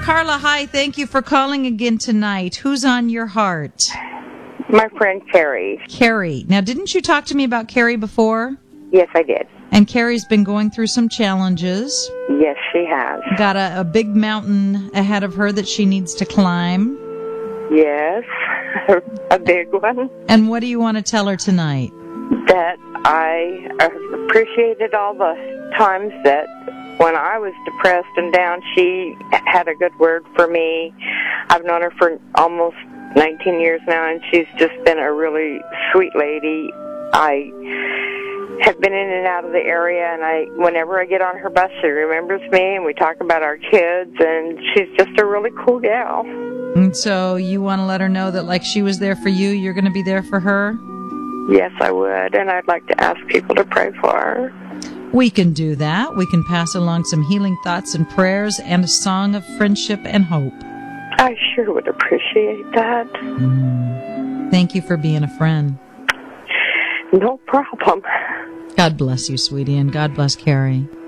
Carla, hi. Thank you for calling again tonight. Who's on your heart? My friend Carrie. Carrie. Now, didn't you talk to me about Carrie before? Yes, I did. And Carrie's been going through some challenges. Yes, she has. Got a big mountain ahead of her that she needs to climb. Yes, a big one. And what do you want to tell her tonight? That I appreciated all the times that when I was depressed and down, she had a good word for me. I've known her for almost 19 years now, and she's just been a really sweet lady. I have been in and out of the area, and whenever I get on her bus, she remembers me, and we talk about our kids, and she's just a really cool gal. And so you want to let her know that like she was there for you, you're going to be there for her? Yes, I would, and I'd like to ask people to pray for her. We can do that. We can pass along some healing thoughts and prayers and a song of friendship and hope. I sure would appreciate that. Thank you for being a friend. No problem. God bless you, sweetie, and God bless Carrie.